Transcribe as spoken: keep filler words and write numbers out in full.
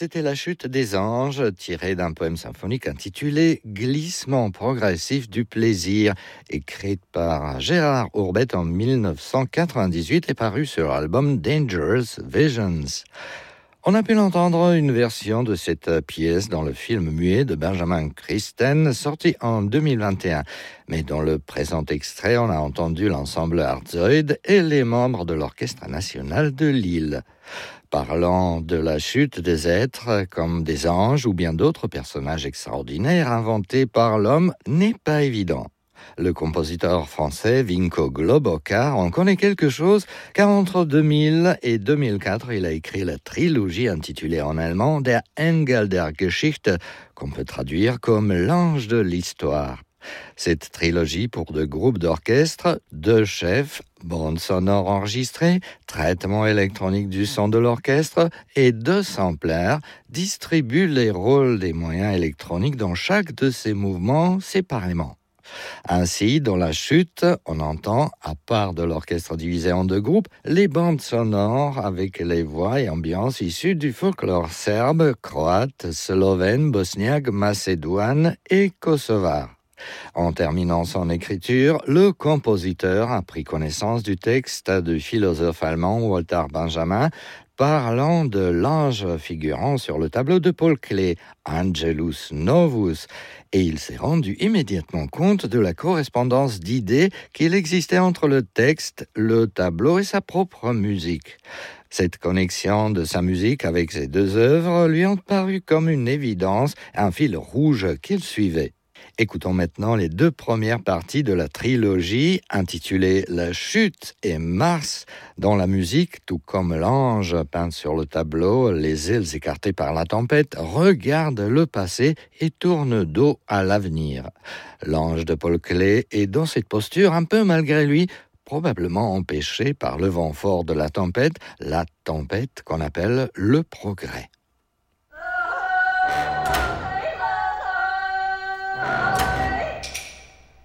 c'était La Chute des Anges, tiré d'un poème symphonique intitulé Glissement progressif du plaisir, écrit par Gérard Hourbet en dix-neuf cent quatre-vingt-dix-huit et paru sur l'album Dangerous Visions. On a pu entendre une version de cette pièce dans le film muet de Benjamin Christen, sorti en deux mille vingt et un. Mais dans le présent extrait, on a entendu l'ensemble Artzoid et les membres de l'Orchestre national de Lille. Parlant de la chute des êtres comme des anges ou bien d'autres personnages extraordinaires inventés par l'homme n'est pas évident. Le compositeur français Vinko Globokar en connaît quelque chose car entre deux mille et deux mille quatre, il a écrit la trilogie intitulée en allemand Der Engel der Geschichte, qu'on peut traduire comme l'ange de l'histoire. Cette trilogie pour deux groupes d'orchestre, deux chefs, bande sonore enregistrée, traitement électronique du son de l'orchestre et deux samplers distribue les rôles des moyens électroniques dans chaque de ces mouvements séparément. Ainsi, dans La Chute, on entend, à part de l'orchestre divisé en deux groupes, les bandes sonores avec les voix et ambiances issues du folklore serbe, croate, slovène, bosniaque, macédoine et kosovar. En terminant son écriture, le compositeur a pris connaissance du texte du philosophe allemand Walter Benjamin parlant de l'ange figurant sur le tableau de Paul Klee, Angelus Novus, et il s'est rendu immédiatement compte de la correspondance d'idées qu'il existait entre le texte, le tableau et sa propre musique. Cette connexion de sa musique avec ces deux œuvres lui ont paru comme une évidence, un fil rouge qu'il suivait. Écoutons maintenant les deux premières parties de la trilogie intitulée La Chute et Mars, dont la musique, tout comme l'ange peint sur le tableau, les ailes écartées par la tempête, regarde le passé et tourne dos à l'avenir. L'ange de Paul Klee est dans cette posture un peu malgré lui, probablement empêché par le vent fort de la tempête, la tempête qu'on appelle le progrès.